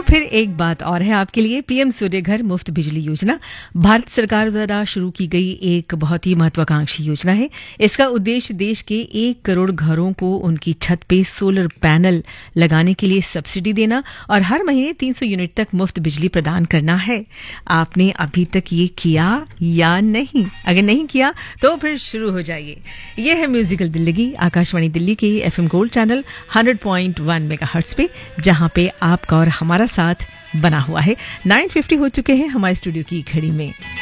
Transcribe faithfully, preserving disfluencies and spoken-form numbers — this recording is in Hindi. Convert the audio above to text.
फिर एक बात और है आपके लिए। पीएम सूर्य घर मुफ्त बिजली योजना भारत सरकार द्वारा शुरू की गई एक बहुत ही महत्वाकांक्षी योजना है। इसका उद्देश्य देश के एक करोड़ घरों को उनकी छत पे सोलर पैनल लगाने के लिए सब्सिडी देना और हर महीने तीन सौ यूनिट तक मुफ्त बिजली प्रदान करना है। आपने अभी तक ये किया या नहीं? अगर नहीं किया तो फिर शुरू हो जाइए। ये है म्यूजिकल दिल्ली, आकाशवाणी दिल्ली के FM gold channel hundred point one megahertz पे, जहां पे आपका और हमारा साथ बना हुआ है। नाइन फिफ्टी हो चुके हैं हमारे स्टूडियो की घड़ी में।